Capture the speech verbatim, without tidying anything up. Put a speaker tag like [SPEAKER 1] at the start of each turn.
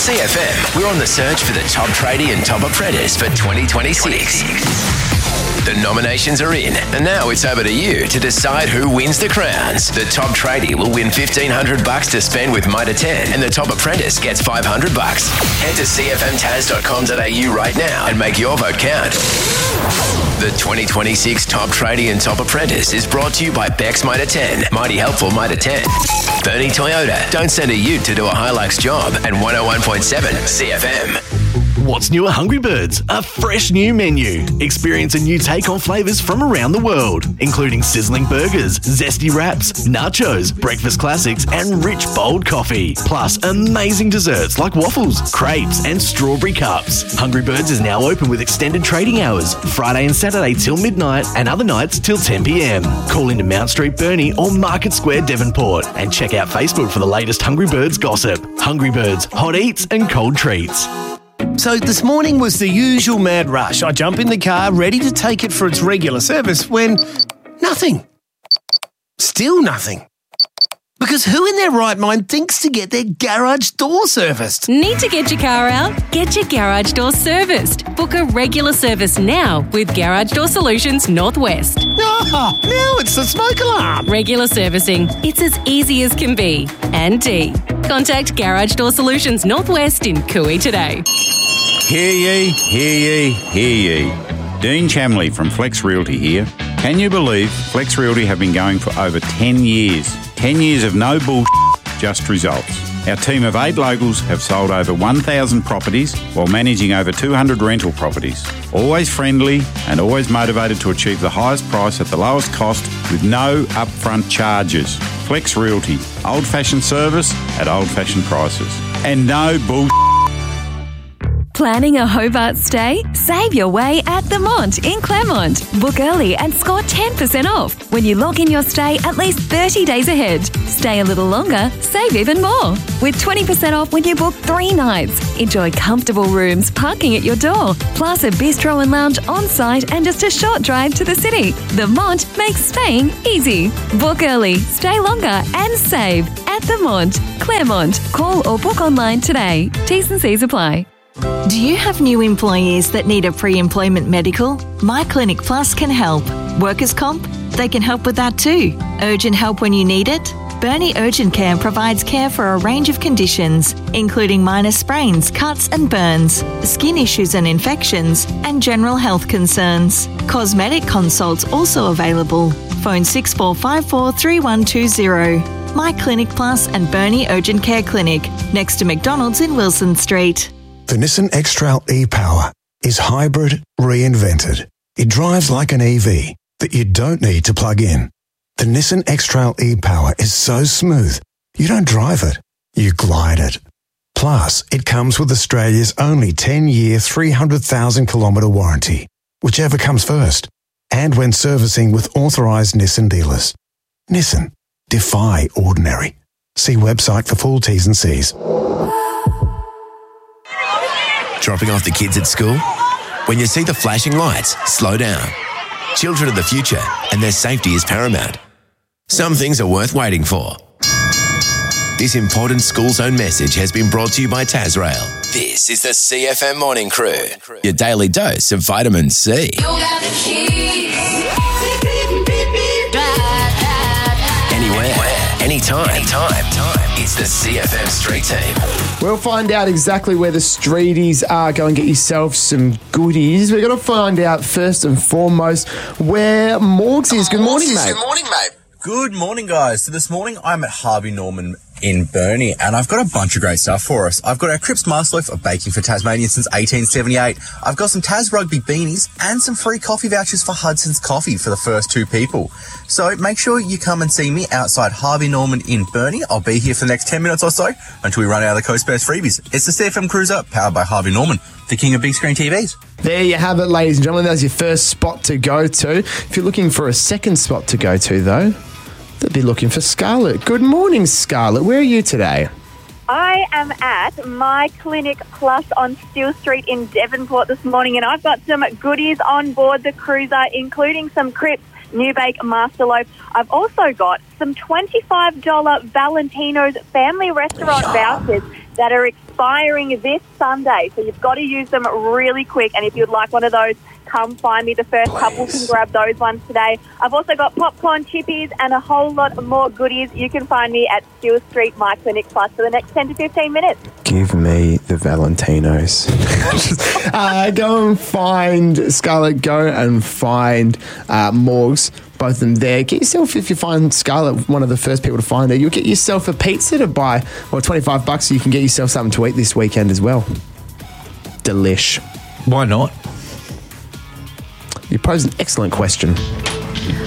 [SPEAKER 1] C F M, we're on the search for the top tradie and top apprentice for twenty twenty-six. The nominations are in, and now it's over to you to decide who wins the crowns. The top tradie will win fifteen hundred bucks to spend with Mitre ten, and the top apprentice gets five hundred bucks. Head to c f m taz dot com dot a u right now and make your vote count. The twenty twenty-six Top Tradie and Top Apprentice is brought to you by Bex Mitre ten, Mighty Helpful Mitre ten. Bernie Toyota, don't send a ute to do a Hilux job, and one oh one point seven C F M.
[SPEAKER 2] What's new at Hungry Birds? A fresh new menu. Experience a new take on flavours from around the world, including sizzling burgers, zesty wraps, nachos, breakfast classics, and rich, bold coffee. Plus, amazing desserts like waffles, crepes, and strawberry cups. Hungry Birds is now open with extended trading hours, Friday and Saturday till midnight, and other nights till ten p.m. Call into Mount Street, Burnie, or Market Square, Devonport, and check out Facebook for the latest Hungry Birds gossip. Hungry Birds, hot eats and cold treats.
[SPEAKER 3] So this morning was the usual mad rush. I jump in the car, ready to take it for its regular service, when nothing. Still nothing. Because who in their right mind thinks to get their garage door serviced?
[SPEAKER 4] Need to get your car out? Get your garage door serviced. Book a regular service now with Garage Door Solutions Northwest.
[SPEAKER 3] Ah, now it's the smoke alarm.
[SPEAKER 4] Regular servicing. It's as easy as can be. And D. Contact Garage Door Solutions Northwest in Cooey today.
[SPEAKER 5] Hear ye, hear ye, hear ye. Dean Chamley from Flex Realty here. Can you believe Flex Realty have been going for over ten years? ten years of no bullshit, just results. Our team of eight locals have sold over one thousand properties while managing over two hundred rental properties. Always friendly and always motivated to achieve the highest price at the lowest cost with no upfront charges. Flex Realty, old-fashioned service at old-fashioned prices. And no bullshit.
[SPEAKER 6] Planning a Hobart stay? Save your way at The Mont in Claremont. Book early and score ten percent off when you log in your stay at least thirty days ahead. Stay a little longer, save even more. With twenty percent off when you book three nights. Enjoy comfortable rooms, parking at your door, plus a bistro and lounge on site and just a short drive to the city. The Mont makes staying easy. Book early, stay longer and save at The Mont, Claremont. Call or book online today. T's and C's apply.
[SPEAKER 7] Do you have new employees that need a pre-employment medical? My Clinic Plus can help. Workers' comp? They can help with that too. Urgent help when you need it? Burnie Urgent Care provides care for a range of conditions, including minor sprains, cuts and burns, skin issues and infections, and general health concerns. Cosmetic consults also available. Phone six four five four, three one two zero. My Clinic Plus and Burnie Urgent Care Clinic, next to McDonald's in Wilson Street.
[SPEAKER 8] The Nissan X-Trail e-Power is hybrid reinvented. It drives like an E V that you don't need to plug in. The Nissan X-Trail e-Power is so smooth, you don't drive it, you glide it. Plus, it comes with Australia's only ten-year, three hundred thousand kilometre warranty, whichever comes first, and when servicing with authorised Nissan dealers. Nissan, defy ordinary. See website for full T's and C's.
[SPEAKER 1] Dropping off the kids at school? When you see the flashing lights, slow down. Children are the future, and their safety is paramount. Some things are worth waiting for. This important school zone message has been brought to you by Tazrail. This is the C F M Morning Crew, your daily dose of vitamin C. Anywhere, anytime, anytime. It's the C F M Street Team.
[SPEAKER 9] We'll find out exactly where the streeties are. Go and get yourself some goodies. We're going to find out first and foremost where Morgs is. Good morning, mate.
[SPEAKER 10] Good morning, mate. Good morning, guys. So this morning I'm at Harvey Norman in Burnie, and I've got a bunch of great stuff for us. I've got our Cripps Master Loaf of baking for Tasmania since eighteen seventy-eight. I've got some Tas Rugby beanies and some free coffee vouchers for Hudson's Coffee for the first two people. So make sure you come and see me outside Harvey Norman in Burnie. I'll be here for the next ten minutes or so until we run out of the Coast Bears freebies. It's the C F M Cruiser, powered by Harvey Norman, the king of big screen T Vs.
[SPEAKER 9] There you have it, ladies and gentlemen. That's your first spot to go to. If you're looking for a second spot to go to, though, they'll be looking for Scarlett. Good morning, Scarlett. Where are you today?
[SPEAKER 11] I am at My Clinic Plus on Steele Street in Devonport this morning, and I've got some goodies on board the cruiser, including some Cripps New Bake Master Loaf. I've also got some twenty-five dollars Valentino's family restaurant vouchers that are expiring this Sunday, so you've got to use them really quick. And if you'd like one of those, come find me. The first
[SPEAKER 9] Please.
[SPEAKER 11] couple can grab those ones today. I've also got popcorn, chippies, and a whole lot more goodies. You can find me at Steel Street My Clinic Plus for the next ten to fifteen minutes.
[SPEAKER 9] Give me the Valentinos. uh, go and find Scarlett. Go and find uh, Morgs. Both of them there. Get yourself, if you find Scarlett, one of the first people to find her, you'll get yourself a pizza to buy, or twenty-five bucks so you can get yourself something to eat this weekend as well. Delish.
[SPEAKER 12] Why not?
[SPEAKER 9] You posed an excellent question.